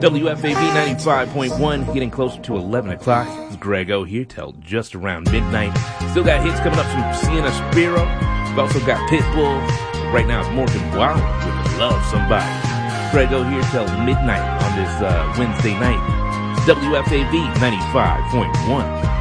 WFAB 95.1, getting closer to 11 o'clock. It's Greg O here till just around midnight. Still got hits coming up from Sienna Spiro. We've also got Pitbull. Right now it's Morgan Wallen with Love Somebody. Greg O here till midnight on this Wednesday night. WFAB 95.1.